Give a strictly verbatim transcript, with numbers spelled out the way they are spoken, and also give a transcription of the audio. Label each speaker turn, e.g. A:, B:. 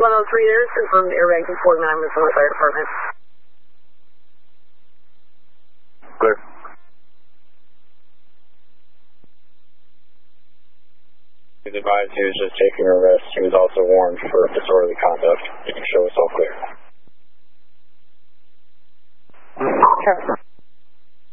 A: one oh three, there's confirmed airbag two forty-nine, Minnesota Fire Department.
B: Clear. He's advised he was just taking a risk. He was also warned for disorderly conduct.